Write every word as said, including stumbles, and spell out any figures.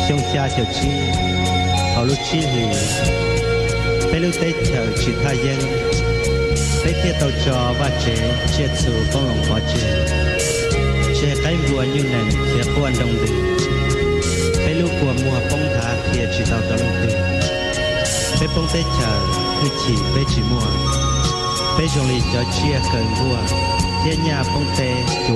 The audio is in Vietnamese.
trong cha cho chi họ lúc chi thì phải lúc tết chờ chỉ thay dân phải tiết tàu trò và chế chế chủ phong lòng khó chế chế cái vua như này chế quan đồng tử phải lúc của mùa phong thả thì chỉ tàu tàu lông tử phải phong tết chờ cứ chỉ phải chỉ mùa phải dùng lý cho chia cơn vua thiên nhà phong tê chủ